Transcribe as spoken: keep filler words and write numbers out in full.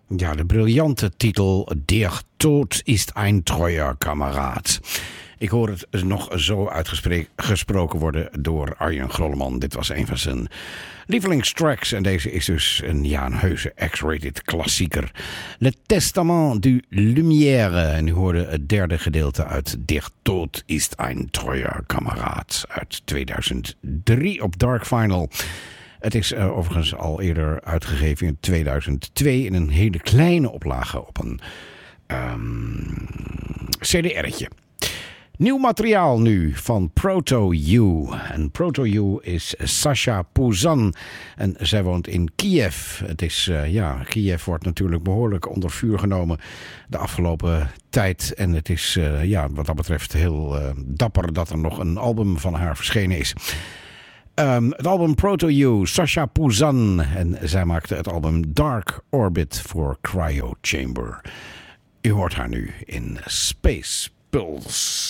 Ja, de briljante titel Der Tod ist ein treuer Kamerad. Ik hoor het nog zo uitgesproken worden door Arjen Grolleman. Dit was een van zijn lievelingstracks. En deze is dus een, ja, een heuse X-rated klassieker. Le Testament du Lumière. En u hoorde het derde gedeelte uit Der Tod ist ein treuer Kamerad. Uit tweeduizend drie op Dark Vinyl. Het is uh, overigens al eerder uitgegeven in tweeduizend twee in een hele kleine oplage op een um, C D R'tje. Nieuw materiaal nu van Proto-U. En Proto-U is Sasha Puzan. En zij woont in Kiev. Het is, uh, ja, Kiev wordt natuurlijk behoorlijk onder vuur genomen de afgelopen tijd. En het is, uh, ja, wat dat betreft heel uh, dapper dat er nog een album van haar verschenen is. Um, het album Proto-U, Sasha Puzan. En zij maakte het album Dark Orbit for Cryo Chamber. U hoort haar nu in Space Pulse.